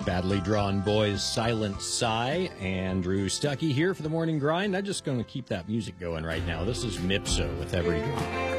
Badly Drawn Boys, Silent Sigh. Andrew Stuckey here for the Morning Grind. I'm just going to keep that music going right now. This is Mipso with Every Drop.